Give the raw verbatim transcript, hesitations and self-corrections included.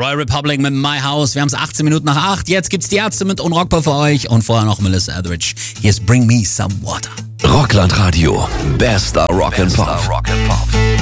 Royal Republic mit My House. Wir haben es achtzehn Minuten nach acht. Jetzt gibt's die Ärzte mit Unrockbar für euch. Und vorher noch Melissa Etheridge. Hier ist Bring Me Some Water. Rockland Radio. Bester Rock and Pop.